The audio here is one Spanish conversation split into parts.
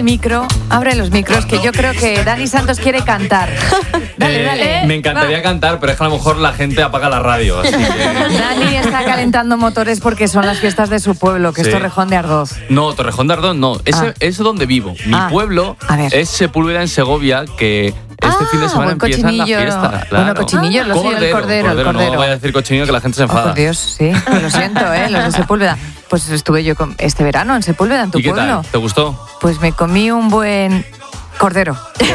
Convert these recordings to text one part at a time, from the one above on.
el micro, abre los micros, que yo creo que Dani Santos quiere cantar. Dale. Me encantaría cantar, pero es que a lo mejor la gente apaga la radio. Así que... Dani está calentando motores porque son las fiestas de su pueblo, que es Torrejón de Ardoz. No, Torrejón de Ardoz no. Es donde vivo. Mi pueblo es Sepúlveda, en Segovia, que... Este fin de semana empiezan las fiestas. Claro. Bueno, cochinillo, lo sé, el cordero. No voy a decir cochinillo que la gente se enfada. Por Dios, sí, lo siento, los de Sepúlveda. Pues estuve yo este verano en Sepúlveda, en tu pueblo. ¿Y qué tal? ¿Te gustó? Pues me comí un buen cordero.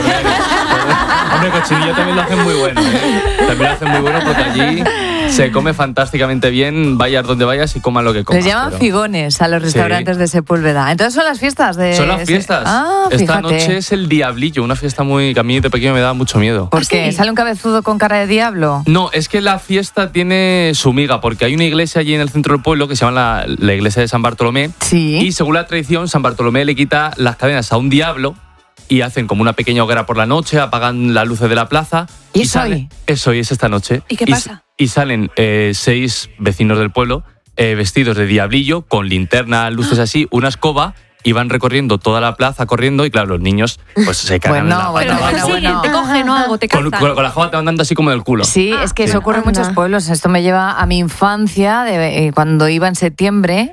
Hombre, cochinillo también lo hacen muy bueno, También lo hacen muy bueno porque allí se come fantásticamente bien, vayas donde vayas y comas lo que comas. Les llaman figones a los restaurantes de Sepúlveda. Entonces son las fiestas de... Son las fiestas. Esta noche es el Diablillo, una fiesta que a mí de pequeño me daba mucho miedo. ¿Por qué? ¿Sale un cabezudo con cara de diablo? No, es que la fiesta tiene su miga, porque hay una iglesia allí en el centro del pueblo que se llama la iglesia de San Bartolomé. Sí. Y según la tradición, San Bartolomé le quita las cadenas a un diablo y hacen como una pequeña hoguera por la noche, apagan las luces de la plaza. ¿Y eso hoy? Eso hoy es esta noche. ¿Y qué pasa? Y salen 6 vecinos del pueblo vestidos de diablillo, con linterna, luces así, una escoba, y van recorriendo toda la plaza corriendo y claro, los niños pues se cagan en la bueno. Te cogen o algo, te cazan. Con la escoba te van dando así como del culo. Sí, es que eso ocurre en muchos pueblos. Esto me lleva a mi infancia, cuando iba en septiembre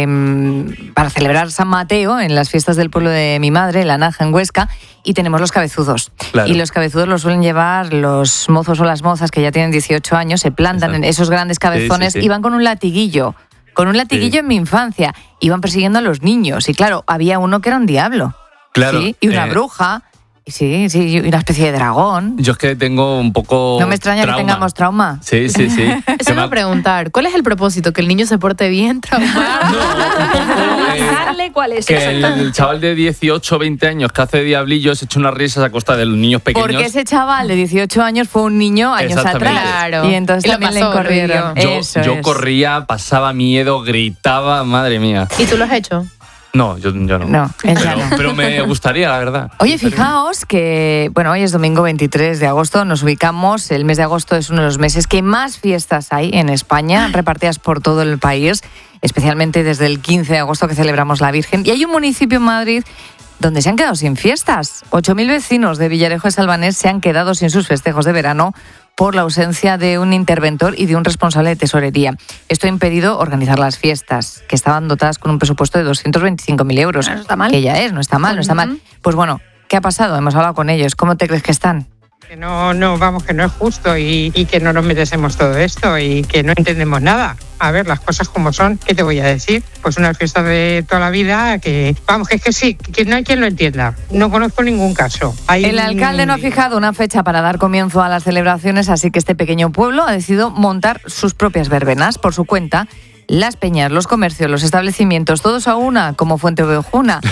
para celebrar San Mateo en las fiestas del pueblo de mi madre, La Naja, en Huesca, y tenemos los cabezudos. Claro. Y los cabezudos los suelen llevar los mozos o las mozas que ya tienen 18 años, se plantan en esos grandes cabezones y van con un latiguillo. En mi infancia, iban persiguiendo a los niños. Y claro, había uno que era un diablo. Claro. ¿Sí? Y una bruja. Sí, y una especie de dragón. Yo es que tengo un poco No me extraña que tengamos trauma. Sí. Eso me va a preguntar, ¿cuál es el propósito? ¿Que el niño se porte bien, traumar? ¿Cuál es? Que el chaval de 18 o 20 años que hace diablillos se echa unas risas a costa de los niños pequeños. Porque ese chaval de 18 años fue un niño años atrás. Claro. Y entonces también le corrieron. Yo corría, pasaba miedo, gritaba, madre mía. ¿Y tú lo has hecho? No, yo no. No, pero me gustaría, la verdad. Oye, fijaos que, hoy es domingo 23 de agosto, nos ubicamos, el mes de agosto es uno de los meses que más fiestas hay en España, repartidas por todo el país, especialmente desde el 15 de agosto que celebramos la Virgen. Y hay un municipio en Madrid donde se han quedado sin fiestas. 8.000 vecinos de Villarejo de Salvanés se han quedado sin sus festejos de verano por la ausencia de un interventor y de un responsable de tesorería. Esto ha impedido organizar las fiestas, que estaban dotadas con un presupuesto de 225.000 euros. No está mal. Que ya no está mal. Pues bueno, ¿qué ha pasado? Hemos hablado con ellos. ¿Cómo te crees que están? Que que no es justo y que no nos merecemos todo esto y que no entendemos nada. A ver, las cosas como son, ¿qué te voy a decir? Pues una fiesta de toda la vida que no hay quien lo entienda. No conozco ningún caso. El alcalde no ha fijado una fecha para dar comienzo a las celebraciones, así que este pequeño pueblo ha decidido montar sus propias verbenas por su cuenta. Las peñas, los comercios, los establecimientos, todos a una, como Fuente Ovejuna.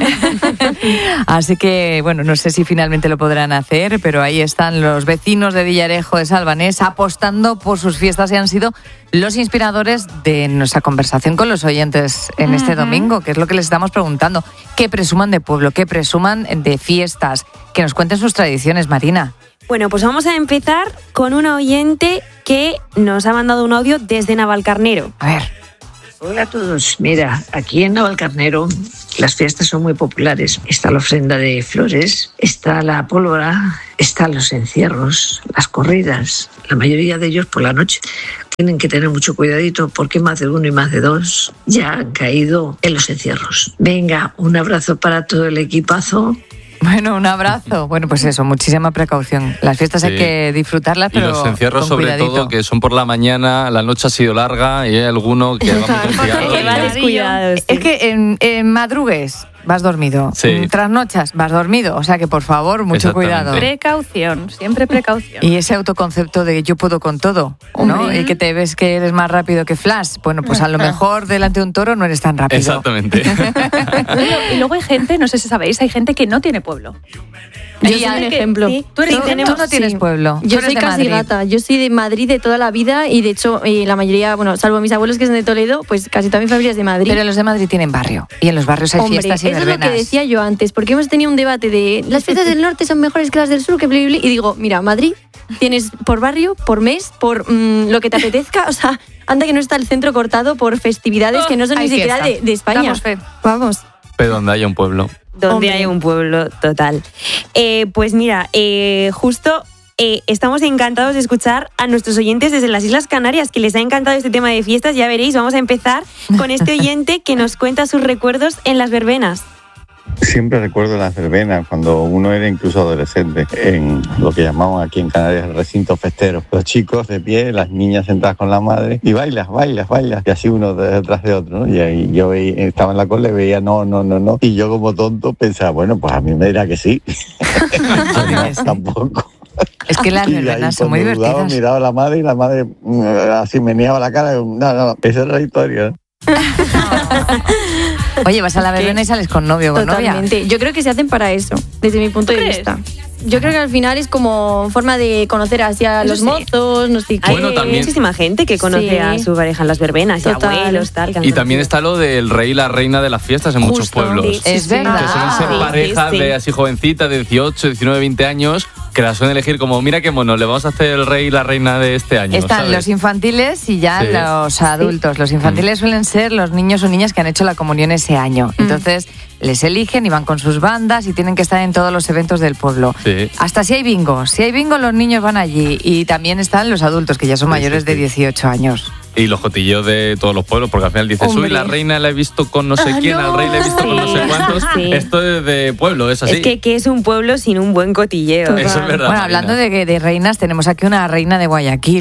Así que, no sé si finalmente lo podrán hacer, pero ahí están los vecinos de Villarejo de Salvanés apostando por sus fiestas y han sido los inspiradores de nuestra conversación con los oyentes en este domingo, que es lo que les estamos preguntando. Que presuman de pueblo, que presuman de fiestas, que nos cuenten sus tradiciones, Marina. Bueno, pues vamos a empezar con una oyente que nos ha mandado un audio desde Navalcarnero. A ver. Hola a todos. Mira, aquí en Navalcarnero las fiestas son muy populares. Está la ofrenda de flores, está la pólvora, están los encierros, las corridas. La mayoría de ellos por la noche. Tienen que tener mucho cuidadito porque más de uno y más de dos ya han caído en los encierros. Venga, un abrazo para todo el equipazo. Bueno, un abrazo. Bueno, pues eso, muchísima precaución. Las fiestas hay que disfrutarlas, pero y los encierros con sobre cuidadito. todo, que son por la mañana, la noche ha sido larga y hay alguno que va muy descuidado. Es que en madrugues vas dormido, trasnochas vas dormido, o sea que por favor, mucho cuidado. Precaución, siempre precaución. Y ese autoconcepto de yo puedo con todo, ¿no? Y que te ves que eres más rápido que Flash, bueno, pues a lo mejor delante de un toro no eres tan rápido. Exactamente. Y luego hay gente, no sé si sabéis, hay gente que no tiene pueblo. Yo soy un ejemplo. Sí, tú no tienes pueblo. Yo soy casi gata. Yo soy de Madrid de toda la vida y de hecho la mayoría, salvo mis abuelos que son de Toledo, pues casi toda mi familia es de Madrid. Pero los de Madrid tienen barrio y en los barrios hay fiestas y verbenas. Eso es lo que decía yo antes, porque hemos tenido un debate de las fiestas del norte son mejores que las del sur, que bli, bli, y digo, mira, Madrid tienes por barrio, por mes, por lo que te apetezca, o sea, anda que no está el centro cortado por festividades que no son ni siquiera de España. Damos fe. Vamos. Pero donde haya un pueblo. donde Hombre. hay un pueblo total. Pues mira, justo estamos encantados de escuchar a nuestros oyentes desde las Islas Canarias, que les ha encantado este tema de fiestas. Ya veréis, vamos a empezar con este oyente que nos cuenta sus recuerdos en las verbenas. Siempre recuerdo las verbenas, cuando uno era incluso adolescente, en lo que llamamos aquí en Canarias el recinto festero. Los chicos de pie, las niñas sentadas con la madre, y bailas, y así uno detrás de otro, ¿no? Y ahí yo estaba en la cola y veía no, y yo como tonto pensaba, bueno, pues a mí me dirá que sí. No, tampoco. Es que las Y ahí, verbenas son muy cuando dudaba, divertidas. miraba a la madre y la madre así meneaba la cara. No, esa es la historia. Oye, vas a la verbena y sales con novio o con novia. Totalmente. Yo creo que se hacen para eso, desde mi punto de vista. Yo creo que al final es como forma de conocer así a Eso los sí. mozos, no sé qué. Bueno, Hay también- muchísima gente que conoce Sí. a su pareja en las verbenas, y Total. abuelos, tal. que han Y también conocido. está lo del rey y la reina de las fiestas en muchos Justo, pueblos. Sí, Es verdad. Que suelen ser Sí, parejas sí. de así jovencitas de 18, 19, 20 años que las suelen elegir como, mira qué mono, le vamos a hacer el rey y la reina de este año. Están ¿sabes? los infantiles y ya Sí. los adultos. Los infantiles suelen ser los niños o niñas que han hecho la comunión ese año. Entonces les eligen y van con sus bandas y tienen que estar en todos los eventos del pueblo. Sí. Hasta si hay bingo. Si hay bingo, los niños van allí. Y también están los adultos, que ya son Sí, mayores sí, de sí. 18 años. Y los cotilleos de todos los pueblos, porque al final dices, Hombre. uy, la reina la he visto con no sé quién, al rey la he visto con no sé Sí, cuántos. sí. Esto es de pueblo, es así. Es que es un pueblo sin un buen cotilleo. Eso es verdad. Bueno, hablando de reinas, tenemos aquí una reina de Guayaquil.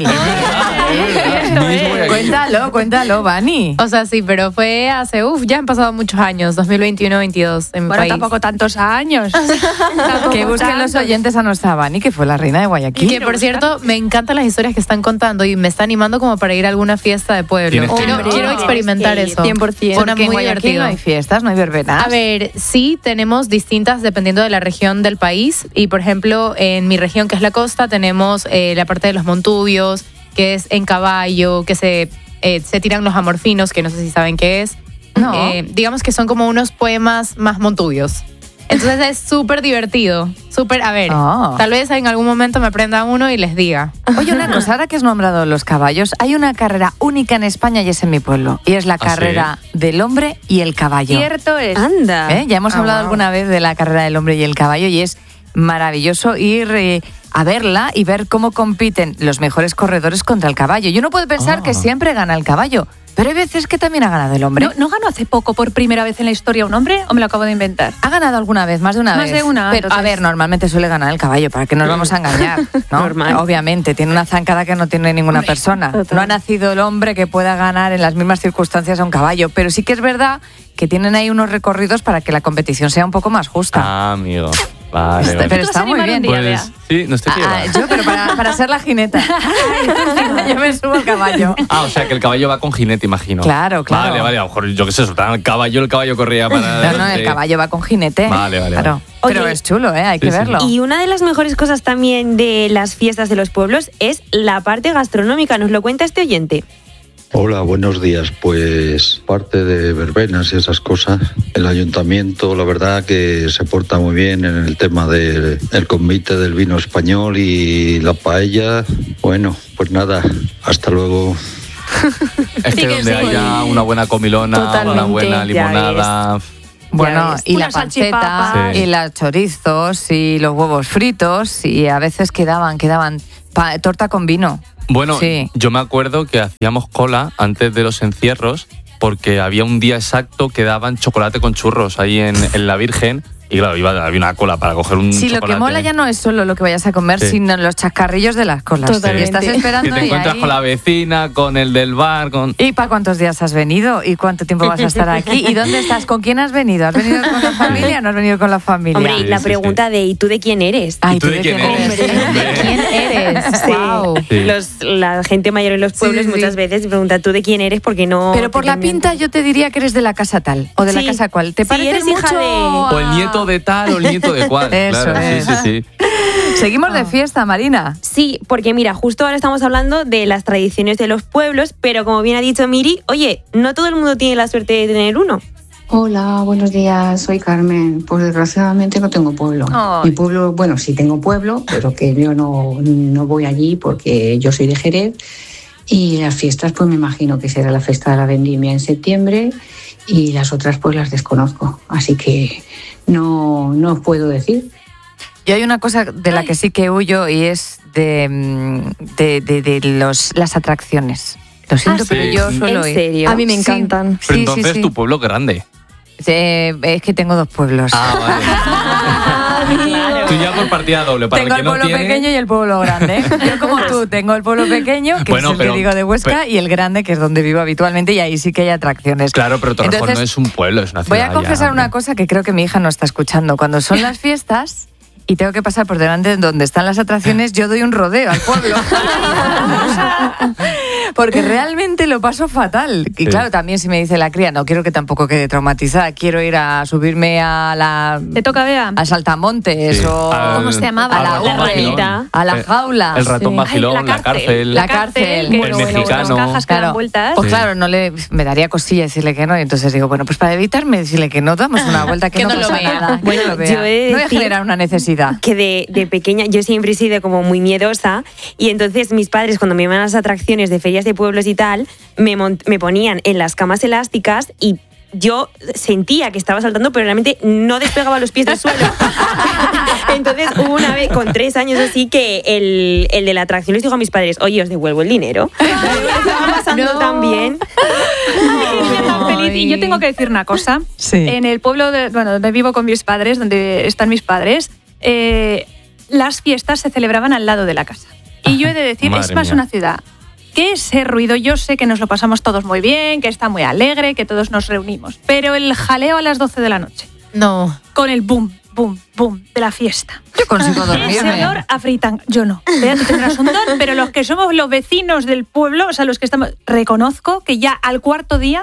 Cuéntalo, Vani. O sea, sí, pero fue hace, ya han pasado muchos años, 2021-22 en mi Bueno, país. tampoco tantos años. Que busquen los oyentes a nuestra Vani, que fue la reina de Guayaquil. Que por cierto, me encantan las historias que están contando y me está animando como para ir a alguna fiesta de pueblo. Tienes que ir. Quiero experimentar Tienes eso. 100%. Suena Porque en muy Guayaquil divertido. no hay fiestas, no hay verbenas. A ver, sí tenemos distintas dependiendo de la región del país. Y por ejemplo, en mi región, que es la costa, tenemos la parte de los montubios, que es en caballo, que se tiran los amorfinos, que no sé si saben qué es. No. Digamos que son como unos poemas más montubios. Entonces es súper divertido. Súper, a ver, Ah. tal vez en algún momento me aprenda uno y les diga. Oye, una cosa, ahora que has nombrado los caballos, hay una carrera única en España y es en mi pueblo. Y es la carrera del hombre y el caballo. Cierto es. Anda. Ya hemos hablado alguna vez de la carrera del hombre y el caballo y es maravilloso ir a verla y ver cómo compiten los mejores corredores contra el caballo. Y uno puede pensar que siempre gana el caballo, pero hay veces que también ha ganado el hombre. ¿No ganó hace poco por primera vez en la historia un hombre o me lo acabo de inventar? ¿Ha ganado alguna vez? Más de una Más vez. de una, Pero, a entonces. ver, normalmente suele ganar el caballo, ¿para qué nos vamos a engañar? ¿no? Normal. Obviamente, tiene una zancada que no tiene ninguna Hombre, persona. total. No ha nacido el hombre que pueda ganar en las mismas circunstancias a un caballo, pero sí que es verdad que tienen ahí unos recorridos para que la competición sea un poco más justa. Ah, amigo. Vale, Pero vale. Tú vas está a muy animar un bien. día, Bea. Pues sí, no estoy Yo, pero para ser la jineta. Yo me subo al caballo. O sea que el caballo va con jinete, imagino. Claro, claro. Vale, a lo mejor yo qué sé, soltaban el caballo corría para... No, el caballo va con jinete. Vale. Claro. Oye, Pero es chulo, hay que sí. verlo. Y una de las mejores cosas también de las fiestas de los pueblos es la parte gastronómica. Nos lo cuenta este oyente. Hola, buenos días. Pues parte de verbenas y esas cosas, el ayuntamiento la verdad que se porta muy bien en el tema del convite del vino español y la paella. Bueno, pues nada, hasta luego. Es que donde haya una buena comilona, Totalmente, una buena ya limonada... Bueno, ves. y Una la panceta, salchipapa. Sí. y los chorizos, y los huevos fritos, y a veces quedaban torta con vino. Bueno, Sí. yo me acuerdo que hacíamos cola antes de los encierros porque había un día exacto que daban chocolate con churros ahí en la Virgen. Y claro, había una cola para coger un Sí, lo chocolate. que mola ya no es solo lo que vayas a comer, Sí. sino los chascarrillos de las colas. Totalmente. Y estás Que esperando te y encuentras ahí... con la vecina, con el del bar, con... ¿Y para cuántos días has venido? ¿Y cuánto tiempo vas a estar aquí? ¿Y dónde estás? ¿Con quién has venido? ¿Has venido con la familia o no has venido con la familia? Hombre, y Sí, la sí, pregunta de ¿y tú de quién eres? Ay, ¿Y tú de quién eres? ¿De quién eres? Sí. Wow. Sí. La gente mayor en los pueblos sí, sí. muchas veces pregunta ¿tú de quién eres? Porque no... Pero por te la cambian. pinta yo te diría que eres de la casa tal o de la Sí. casa cual. ¿Te Sí, parece eres hija mucho de- O el nieto de tal o el nieto de cual. Eso claro, es. sí. Seguimos de fiesta, Marina. Sí, porque mira, justo ahora estamos hablando de las tradiciones de los pueblos, pero como bien ha dicho Miri, oye, no todo el mundo tiene la suerte de tener uno. Hola, buenos días, soy Carmen. Pues desgraciadamente no tengo pueblo. Ay. Mi pueblo, bueno, sí tengo pueblo, pero que yo no voy allí porque yo soy de Jerez. Y las fiestas, pues me imagino que será la fiesta de la vendimia en septiembre y las otras pues las desconozco, así que no os puedo decir. Y hay una cosa de la que sí que huyo y es de las atracciones. Lo siento, pero yo suelo ir. ¿En serio? A mí me encantan. Pero entonces tu pueblo es grande. Es que tengo 2 pueblos. Vale. Tú ya por partida doble. Para Tengo el el que pueblo no tiene... pequeño y el pueblo grande. Yo como tú tengo el pueblo pequeño, que Bueno, es el que digo de Huesca, y el grande, que es donde vivo habitualmente, y ahí sí que hay atracciones. Claro, pero Torrejón Entonces, no es un pueblo, es una ciudad. Voy a confesar ya, una cosa que creo que mi hija no está escuchando. Cuando son las fiestas y tengo que pasar por delante de donde están las atracciones, yo doy un rodeo al pueblo. Porque realmente lo paso fatal. Y claro, también si me dice la cría, no quiero que tampoco quede traumatizada, quiero ir a subirme a la... ¿Te toca, Bea? A Saltamontes o... ¿Cómo se llamaba? A la ratón a la jaula. El ratón vacilón, Ay, la cárcel. La cárcel. El mexicano. Las cajas que dan vueltas. Pues claro, me daría cosilla decirle que no. Y entonces digo, bueno, pues para evitarme decirle que no, damos una vuelta que no no lo pasa vea. nada. Bueno, Que no lo vea. yo he de No voy a decir generar una necesidad. que de pequeña yo siempre he sido como muy miedosa y entonces mis padres cuando me iban a las atracciones de ferias de pueblos y tal me ponían en las camas elásticas y yo sentía que estaba saltando pero realmente no despegaba los pies del suelo. Entonces hubo una vez con 3 años así que el de la atracción les dijo a mis padres, oye, os devuelvo el dinero. Estaba pasando tan bien. Feliz. Y yo tengo que decir una cosa. Sí. En el pueblo donde vivo con mis padres, donde están mis padres, las fiestas se celebraban al lado de la casa. Y yo he de decir, Madre es más mía. una ciudad que ese ruido, yo sé que nos lo pasamos todos muy bien, que está muy alegre, que todos nos reunimos, pero el jaleo a las 12 de la noche, No. con el boom, boom, boom de la fiesta. Yo consigo Ese dormirme. olor a fritanga. Yo no. Vea, tú tendrás un don, pero los que somos los vecinos del pueblo, o sea, los que estamos... Reconozco que ya al cuarto día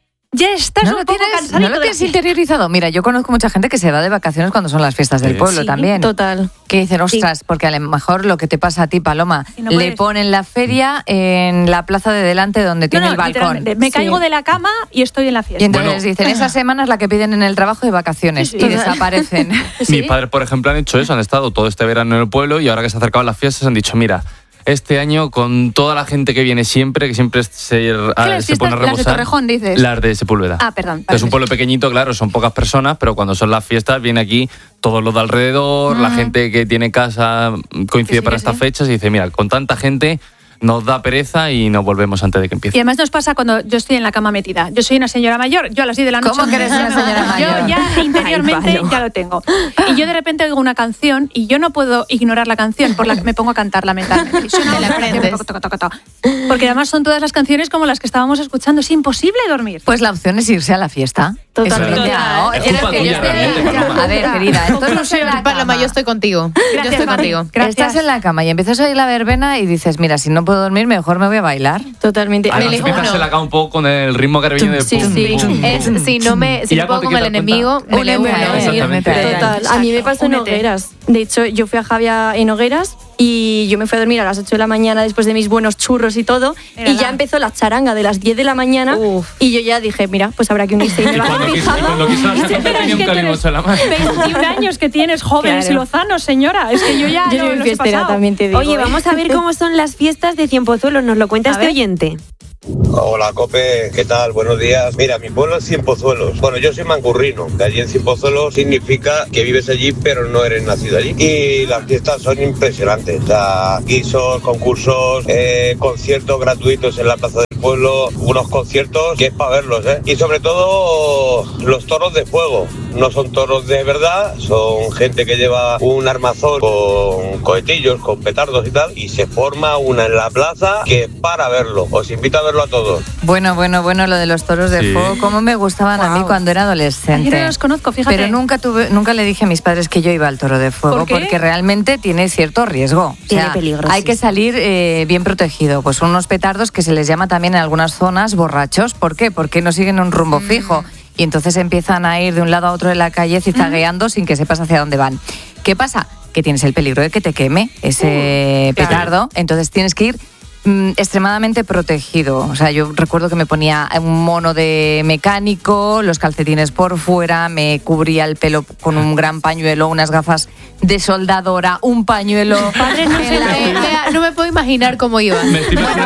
ya estás ¿No un lo poco tienes, cansadito ¿no lo de la tienes fiesta. interiorizado? Mira, yo conozco mucha gente que se va de vacaciones cuando son las fiestas del pueblo Sí, también. Total. Que dicen, ostras, porque a lo mejor lo que te pasa a ti, Paloma, Y no le puedes. ponen la feria en la plaza de delante donde tiene el balcón. literalmente, me caigo de la cama y estoy en la Y fiesta. entonces Bueno. dicen, esa semana es la que piden en el trabajo de vacaciones Sí, sí. y desaparecen. Mis padres, por ejemplo, han hecho eso, han estado todo este verano en el pueblo y ahora que se acercaban las fiestas han dicho, mira, este año con toda la gente que viene siempre, que siempre se las pone a fiestas, las de rebosar. Torrejón, dices? Las de Sepúlveda. Ah, perdón. Es un pueblo pequeñito, claro, son pocas personas, pero cuando son las fiestas viene aquí todos los de alrededor, la gente que tiene casa coincide Sí, para que estas sí. fechas y dice, mira, con tanta gente nos da pereza y nos volvemos antes de que Y empiece. además nos pasa cuando yo estoy en la cama metida. Yo soy una señora mayor, yo a las 10 de la noche... ¿Cómo que eres una señora mayor? Yo ya interiormente Ay, Palo. ya lo tengo. Y yo de repente oigo una canción y yo no puedo ignorar la canción por la que me pongo a cantarla mentalmente. Y suena Te la otra canción, aprendes. toco, toco, toco, toco. Porque además son todas las canciones como las que estábamos escuchando. Es imposible dormir. Pues la opción es irse a la fiesta. Totalmente. Eso es lo que hago. Es ¿Quieres culpa que yo tuya, esté- realmente, Paloma. A ver, querida, esto no se la Paloma, yo estoy contigo. Yo estoy Mari. contigo. Gracias. Estás en la cama y empiezas a ir la verbena y dices, mira, si no puedo dormir, mejor me voy a bailar. Totalmente. Además, elijo empiezas uno. la cama un poco con el ritmo caribeño de Sí, pum, sí. pum, pum. Es, si no me Y ya pongo cuando como el te quieras enemigo, me le Únete uno. a él, Exactamente. únete a él. Total, a mí me pasó en Únete. Hogueras. De hecho, yo fui a Javia en Hogueras y yo me fui a dormir a las 8 de la mañana después de mis buenos churros y todo. Era Y ya la- empezó la charanga de las 10 de la mañana. Uf. Y yo ya dije, mira, pues habrá que unirse. Y me Y bajo cuando en quiso pijama. la gente Pero tenía es un que tú calimocho en la mano. 21 años que tienes, jóvenes Claro. y lozanos, señora. Es que yo ya Yo soy los he fiestera, pasado. también te digo. Oye, vamos a ver cómo son las fiestas de Cienpozuelos. Nos lo cuenta A este ver. oyente. Hola, Cope, ¿qué tal? Buenos días. Mira, mi pueblo es Cienpozuelos. Bueno, yo soy mancurrino, que allí en Cienpozuelos significa que vives allí, pero no eres nacido allí. Y las fiestas son impresionantes. O sea, guisos, concursos, conciertos gratuitos en la plaza del pueblo, unos conciertos que es para verlos, ¿eh? Y sobre todo los toros de fuego. No son toros de verdad, son gente que lleva un armazón con cohetillos, con petardos y tal, y se forma una en la plaza que es para verlo. Os invito a verlo a todos. Bueno, lo de los toros de Sí. fuego, cómo me gustaban a mí cuando era adolescente. Yo no los conozco, fíjate. Pero nunca le dije a mis padres que yo iba al toro de fuego, ¿Por qué? porque realmente tiene cierto riesgo. O Tiene sea, peligro, hay sí, que sí. salir bien protegido. Pues son unos petardos que se les llama también en algunas zonas borrachos. ¿Por qué? Porque no siguen un rumbo fijo. Y entonces empiezan a ir de un lado a otro de la calle zizagueando sin que sepas hacia dónde van. ¿Qué pasa? Que tienes el peligro de que te queme ese petardo. Entonces tienes que ir extremadamente protegido. O sea, yo recuerdo que me ponía un mono de mecánico, los calcetines por fuera, me cubría el pelo con un gran pañuelo, unas gafas de soldadora, un pañuelo. Padre, no, sé, no me puedo imaginar cómo iba. Me estoy imaginando-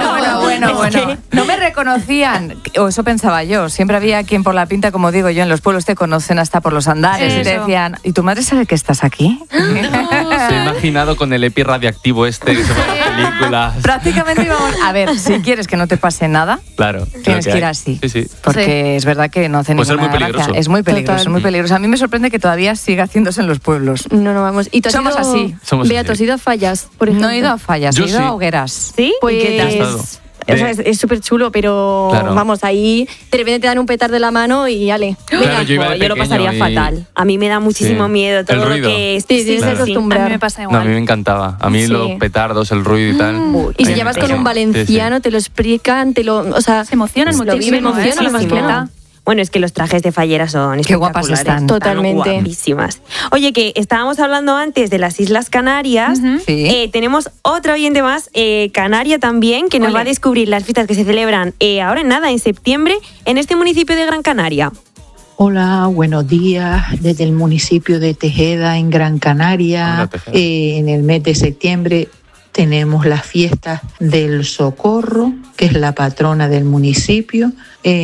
Bueno, no me reconocían, o eso pensaba yo. Siempre había quien por la pinta, como digo yo, en los pueblos te conocen hasta por los andares y te decían, ¿y tu madre sabe que estás aquí? Se ha imaginado con el EPI radiactivo que se ve en las películas. Prácticamente íbamos, a ver, si quieres que no te pase nada, claro, tienes que ir así. Sí. Porque es verdad que no hace Pues ninguna gracia. Es muy peligroso, muy peligroso. A mí me sorprende que todavía siga haciéndose en los pueblos. No, vamos. ¿Y tú has Somos ido, así. Bea, ¿tú has ido a Fallas, por ejemplo? No he ido a Fallas, he ido a Hogueras. ¿Sí? Pues, ¿Y qué tal? O sea, es súper chulo, pero vamos, ahí de repente te dan un petardo en la mano y ale. Claro, yo lo pasaría fatal. A mí me da muchísimo miedo todo lo que es. Sí, tienes que acostumbrar. A mí me pasa igual. No, a mí me encantaba. A mí los petardos, el ruido y tal. Y si llevas con un valenciano, te lo explican, o sea, se emocionan muchísimo. Se emocionan los valencianos. Bueno, es que los trajes de fallera son qué guapas están. Totalmente. Guapísimas. Oye, que estábamos hablando antes de las Islas Canarias. Tenemos otra oyente más, canaria también, que nos va a descubrir las fiestas que se celebran ahora en septiembre, en este municipio de Gran Canaria. Hola, buenos días. Desde el municipio de Tejeda, en Gran Canaria, en el mes de septiembre tenemos las fiestas del Socorro, que es la patrona del municipio,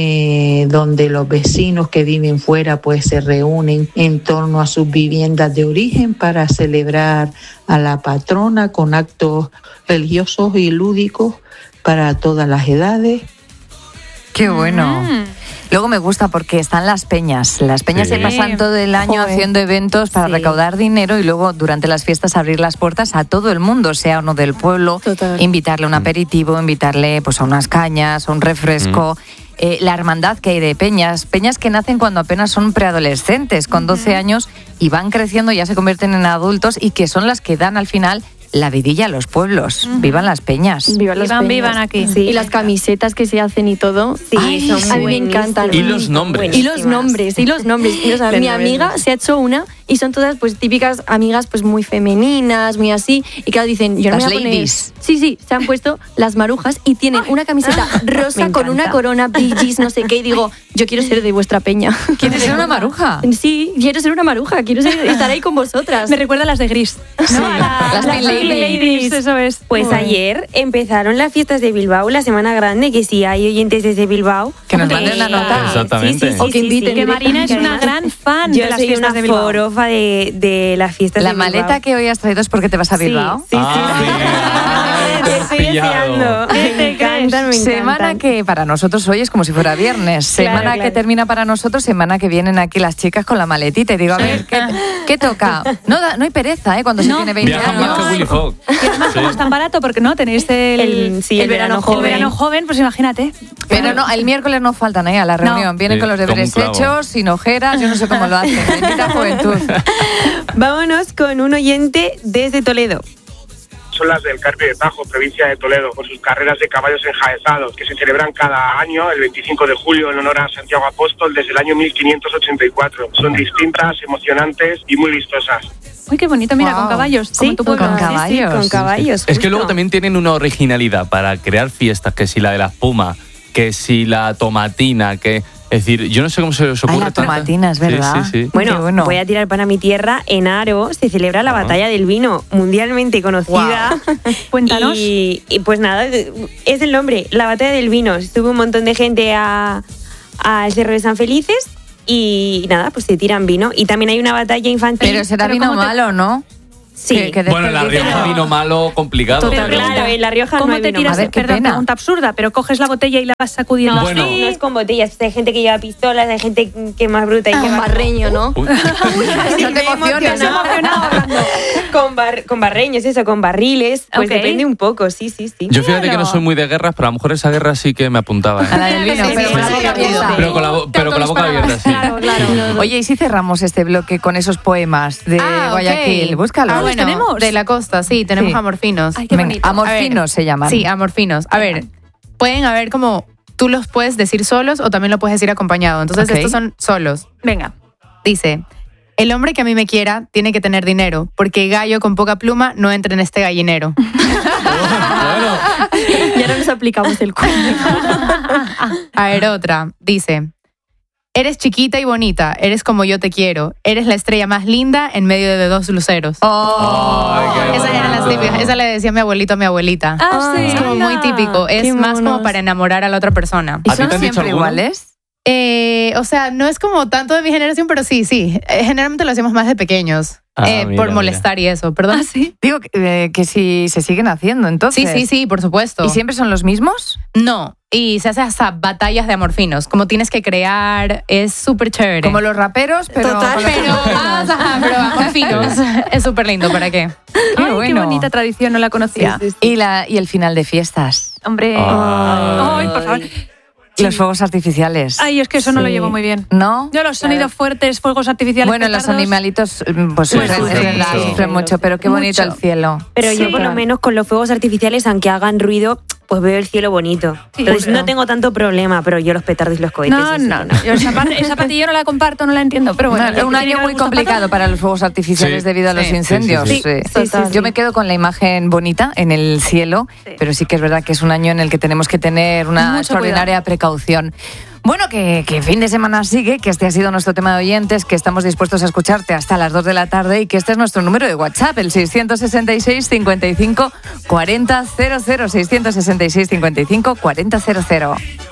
donde los vecinos que viven fuera pues se reúnen en torno a sus viviendas de origen para celebrar a la patrona con actos religiosos y lúdicos para todas las edades. ¡Qué bueno! Luego me gusta porque están las peñas. Las peñas se pasan todo el año haciendo eventos para recaudar dinero y luego durante las fiestas abrir las puertas a todo el mundo, sea uno del pueblo, invitarle a un aperitivo, invitarle pues a unas cañas, a un refresco. La hermandad que hay de peñas que nacen cuando apenas son preadolescentes, con 12 años, y van creciendo, ya se convierten en adultos y que son las que dan al final la vidilla a los pueblos. Vivan las peñas. Vivan aquí. Sí. Y las camisetas que se hacen y todo. Sí, son a mí me encantan. Y los nombres. Y los nombres. O sea, mi amiga se ha hecho una y son todas pues típicas amigas pues muy femeninas, muy así. Y claro, dicen, yo no las me voy a poner... ladies. Sí, se han puesto las marujas y tienen una camiseta rosa con una corona, brillis, no sé qué. Y digo, yo quiero ser de vuestra peña. ¿Quieres ser una maruja? Sí, quiero ser una maruja. Quiero estar ahí con vosotras. Me recuerda a las de Gris. Sí. Las Ladies, eso es. Pues ayer empezaron las fiestas de Bilbao, la Semana Grande, que si hay oyentes desde Bilbao, que nos manden una nota. Exactamente. O que inviten. Que Marina es una gran fan de las fiestas de Bilbao. Yo soy una forofa de las fiestas de Bilbao. La maleta que hoy has traído es porque te vas a Bilbao. Sí. Estoy deseando. Me encantan. Semana que para nosotros hoy es como si fuera viernes. Semana que termina para nosotros, semana que vienen aquí las chicas con la maletita. Y digo, a ver, ¿qué toca? No hay pereza, cuando se tiene 20 Viajan años. más que Willy Fogg. Y además, como es tan barato, porque no tenéis el verano joven. El verano joven, pues imagínate. Pero no, el miércoles no faltan a la reunión. Vienen con los deberes hechos, sin ojeras, yo no sé cómo lo hacen. Bendita juventud. Vámonos con un oyente desde Toledo. Son las del Carpio de Tajo, provincia de Toledo, con sus carreras de caballos enjaezados, que se celebran cada año, el 25 de julio, en honor a Santiago Apóstol, desde el año 1584. Son distintas, emocionantes y muy vistosas. Uy, qué bonito, mira, con caballos. Sí, con caballos. Con caballos. Es que luego también tienen una originalidad para crear fiestas, que si la de la espuma, que si la tomatina, que... Es decir, yo no sé cómo se os ocurre. La tomatina, es verdad. Sí. Bueno, voy a tirar para mi tierra. En Aro se celebra la batalla del vino, mundialmente conocida. Cuéntanos. Y pues nada, es el nombre, la batalla del vino. Estuvo un montón de gente al Cerro de San Felices y nada, pues se tiran vino. Y también hay una batalla infantil. Pero será vino malo, ¿no? Sí. Bueno, en La Rioja vino malo complicado. Pero claro, en La Rioja ¿cómo no hay te vino tiras? malo. Perdón, pregunta absurda, pero coges la botella y la vas sacudiendo Bueno. así. No es con botellas, hay gente que lleva pistolas, hay gente que es más bruta y que Un barreño, ¿no? No te emociones, ¿no? Con barreños, eso, con barriles, pues depende un poco, sí. Yo fíjate que no soy muy de guerras, pero a lo mejor esa guerra sí que me apuntaba. A la del vino, pero con la boca abierta. Pero con la boca abierta, sí. Claro. Oye, ¿y si cerramos este bloque con esos poemas de Guayaquil? Búscalo. Bueno, tenemos? de la costa, sí, tenemos amorfinos. Ay, qué bonito. Amorfinos se llaman. Sí, amorfinos. A ver, pueden haber como... Tú los puedes decir solos o también lo puedes decir acompañado. Entonces, estos son solos. Venga. Dice, el hombre que a mí me quiera tiene que tener dinero, porque gallo con poca pluma no entra en este gallinero. Y ahora nos aplicamos el cuento. A ver, otra. Dice, Eres chiquita y bonita, eres como yo te quiero, eres la estrella más linda en medio de dos luceros. Esas eran las típicas, esa le decía mi abuelito a mi abuelita. Sí. Es como muy típico, es más como para enamorar a la otra persona. ¿Y son siempre iguales? O sea, no es como tanto de mi generación, pero sí. Generalmente lo hacemos más de pequeños. Por molestar y eso, perdón. ¿Sí? Digo que si se siguen haciendo, entonces. Sí, por supuesto. ¿Y siempre son los mismos? No, y se hace hasta batallas de amor finos. Como tienes que crear, es súper chévere. Como los raperos, pero... Total. Pero amor finos. Es súper lindo, ¿para qué? Qué bonita tradición, no la conocía. ¿Y el final de fiestas? Hombre. Ay, por favor. Los fuegos artificiales. Ay, es que eso no lo llevo muy bien. ¿No? Yo los sonidos fuertes, fuegos artificiales. Bueno, los animalitos pues sufren mucho, pero qué bonito el cielo. Pero yo por lo menos con los fuegos artificiales, aunque hagan ruido, pues veo el cielo bonito. Entonces no tengo tanto problema, pero yo los petardos y los cohetes. No. Yo esa parte yo no la comparto, no la entiendo, pero bueno. Es un año muy complicado para los fuegos artificiales debido a los incendios. Sí. Yo me quedo con la imagen bonita en el cielo, pero sí que es verdad que es un año en el que tenemos que tener una extraordinaria precaución. Bueno, que fin de semana sigue, que este ha sido nuestro tema de oyentes, que estamos dispuestos a escucharte hasta las 2 de la tarde y que este es nuestro número de WhatsApp, el 666 55 40 00, 666 55 40 00.